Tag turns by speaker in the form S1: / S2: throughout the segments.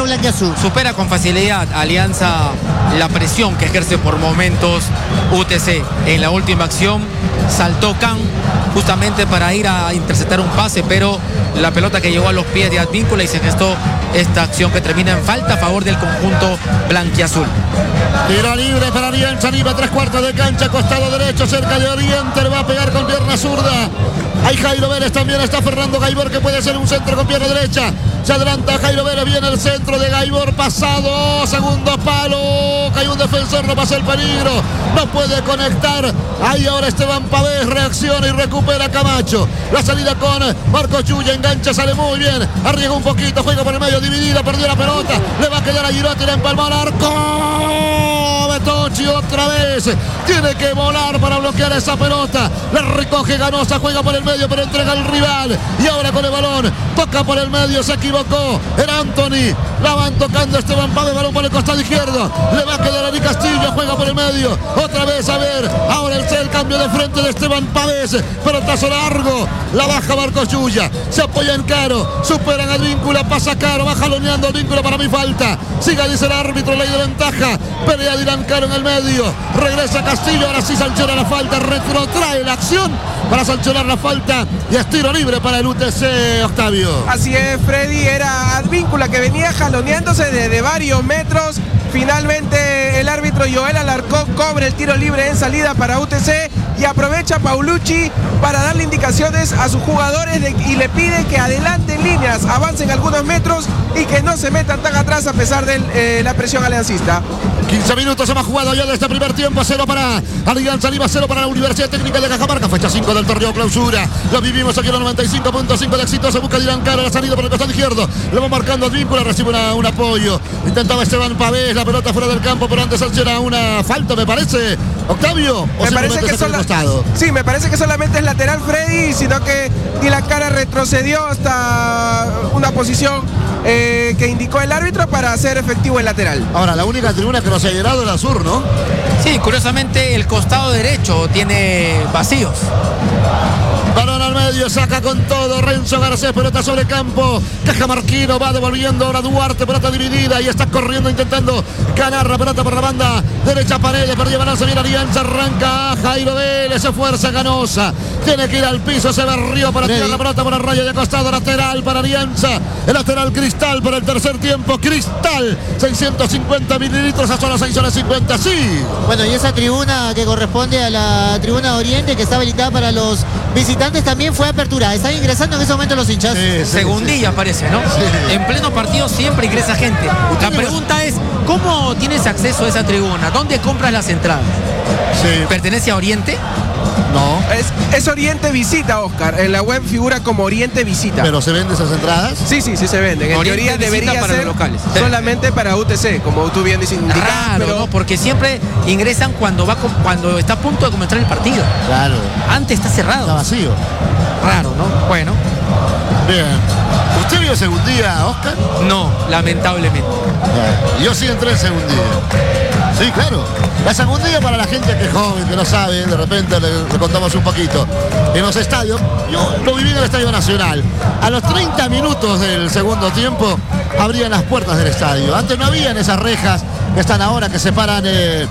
S1: cuadro blanquiazul.
S2: Supera con facilidad Alianza la presión que ejerce por momentos UTC. En la última acción saltó Can justamente para ir a interceptar un pase, pero la pelota que llegó a los pies de Advíncula y se gestó esta acción que termina en falta a favor del conjunto blanquiazul.
S3: Tiro libre para Alianza, Lima, 3/4 de cancha, costado derecho, cerca de Oriente, le va a pegar con pierna zurda. Hay Jairo Vélez, también está Fernando Gaibor, que puede ser un centro con pierna derecha. Se adelanta Jairo Vélez, viene el centro de Gaibor, pasado, segundo palo, cae un defensor, no pasa el peligro, no puede conectar. Ahí ahora Esteban Pavés reacciona y recupera Camacho. La salida con Marcos Yuya, engancha, sale muy bien, arriesga un poquito, juega por el medio, dividida, perdió la pelota, le va a quedar a Girotti, la empalmó al arco. Betochi otra vez, tiene que volar para bloquear esa pelota, la recoge Ganosa, juega por el medio, pero entrega al rival, y ahora con el balón, toca por el medio, se equivocó, era Anthony, la van tocando Esteban Pávez, balón por el costado izquierdo, le va a quedar a Ari Castillo, juega por el medio, otra vez, a ver, ahora el cambio de frente de Esteban Pávez, pelotazo largo, la baja Marcos Yuya, se apoya en Caro, superan a Advíncula, pasa Caro, va jaloneando Advíncula, para mí falta, siga, dice el árbitro, ley de ventaja, pelea Dylan Caro en el medio, regresa Castillo, ahora sí sanciona la falta, retrotrae la acción para sancionar la falta y es tiro libre para el UTC, Octavio.
S4: Así es, Freddy, era Advíncula que venía jaloneándose desde varios metros. Finalmente el árbitro Joel Alarcón cobra el tiro libre en salida para UTC y aprovecha Paulucci para darle indicaciones a sus jugadores y le pide que adelanten líneas, avancen algunos metros y que no se metan tan atrás a pesar de la presión aliancista.
S3: 15 minutos hemos jugado ya de este primer tiempo, 0 para Alianza Lima, 0 para la Universidad Técnica de Cajamarca, fecha 5 del torneo clausura, lo vivimos aquí en los 95.5 de éxito, se busca Dylan Caro, la salida por el costado izquierdo, lo va marcando Advíncula, recibe un apoyo, intentaba Esteban Pavés, la pelota fuera del campo, pero antes sanciona una falta, me parece, Octavio,
S4: me parece que sí, me parece que solamente es lateral, Freddy, sino que Dylan Caro retrocedió hasta una posición que indicó el árbitro para hacer efectivo el lateral.
S3: Ahora, la única tribuna que no se ha llenado es la sur, ¿no?
S2: Sí, curiosamente el costado derecho tiene vacíos.
S3: Balón al medio, saca con todo Renzo Garcés, pelota sobre campo, Cajamarquino va devolviendo ahora Duarte, pelota dividida y está corriendo intentando ganar la pelota por la banda derecha, Paredes, perdió balance, viene Alianza, arranca Jairo Vélez, se fuerza Ganosa, tiene que ir al piso, se berrió para tirar la pelota por el rayo de costado, lateral para Alianza, el lateral Cristal por el tercer tiempo, Cristal, 650 mililitros a solo 6:50, sí.
S1: Bueno, y esa tribuna que corresponde a la tribuna de Oriente, que está habilitada para los visitantes, también fue apertura. Están ingresando en ese momento los hinchas.
S2: Segundilla parece, ¿no? Sí. En pleno partido siempre ingresa gente. La pregunta es, ¿cómo tienes acceso a esa tribuna? ¿Dónde compras las entradas?
S3: Sí.
S2: ¿Pertenece a Oriente?
S4: No. Es Oriente Visita, Oscar. En la web figura como Oriente Visita.
S3: ¿Pero se venden esas entradas?
S4: Sí, se venden. En teoría debería
S2: para
S4: ser
S2: los locales.
S4: Solamente para UTC, como tú bien dices.
S2: Raro, pero ¿no? Porque siempre ingresan cuando está a punto de comenzar el partido.
S3: Claro.
S2: Antes está cerrado.
S3: Está vacío.
S2: Raro, ¿no? Bueno.
S3: Bien. ¿Usted vio Segundía, Oscar?
S2: No, lamentablemente.
S3: Yo sí entré en Segundía. Sí, claro. La Segundía, para la gente que es joven, que no sabe, de repente le contamos un poquito. En los estadios, yo lo viví en el Estadio Nacional. A los 30 minutos del segundo tiempo, abrían las puertas del estadio. Antes no habían esas rejas que están ahora, que separan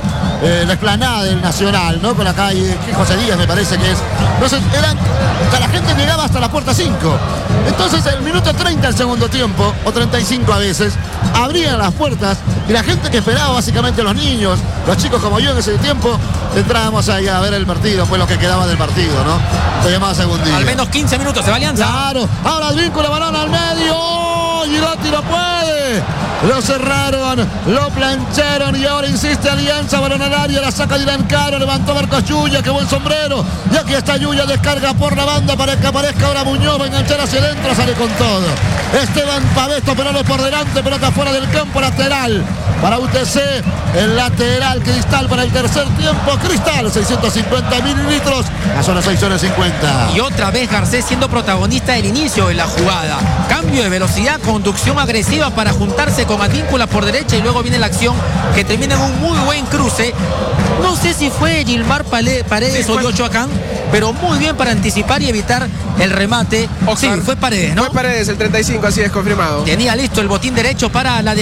S3: la explanada del Nacional, ¿no? Con la calle José Díaz, me parece que es. Entonces, la gente llegaba hasta la puerta 5. Entonces, el minuto 30 del segundo tiempo, o 35 a veces, abrían las puertas y la gente que esperaba, básicamente los niños, los chicos como yo en ese tiempo, entrábamos ahí a ver el partido, pues lo que quedaba del partido, ¿no? Se llamaba Segundía.
S2: Al menos 15 minutos, se va Alianza.
S3: Claro, ahora Advíncula, balón al medio. Girotti no puede. Lo cerraron, lo plancharon y ahora insiste Alianza, balón al área, la saca Dylan Caro, levantó Marcos Yuya, qué buen sombrero. Y aquí está Yuya, descarga por la banda para que aparezca ahora Muñoz, va a enganchar hacia adentro, sale con todo. Esteban Pavesto, pelota por delante, pelota fuera del campo, lateral. Para UTC, el lateral Cristal para el tercer tiempo. Cristal, 650 mililitros, a solo 6:50.
S2: Y otra vez Garcés siendo protagonista del inicio de la jugada. Cambio de velocidad, conducción agresiva para juntarse con Advíncula por derecha y luego viene la acción que termina en un muy buen cruce. No sé si fue Gilmar Paredes o Yocho Acán, pero muy bien para anticipar y evitar el remate.
S4: Oscar,
S2: sí, fue Paredes, ¿no?
S4: Fue Paredes, el 35, así es, confirmado.
S2: Tenía listo el botín derecho para la